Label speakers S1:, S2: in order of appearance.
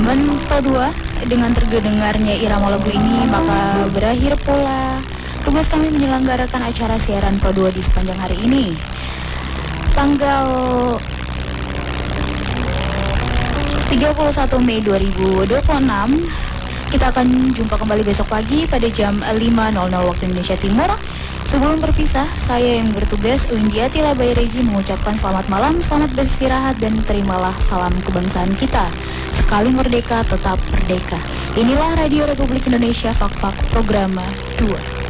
S1: Sobat Pro 2, dengan terdengarnya irama lagu ini maka berakhir pula tugas kami menyelenggarakan acara siaran Pro 2 di sepanjang hari ini. Tanggal 31 Mei 2026, kita akan jumpa kembali besok pagi pada jam 5.00 waktu Indonesia Timur. Sebelum berpisah, saya yang bertugas Windiati Labayreji mengucapkan selamat malam, selamat beristirahat, dan terimalah salam kebangsaan kita. Sekali merdeka, tetap merdeka. Inilah Radio Republik Indonesia, Fak-Fak Programa 2.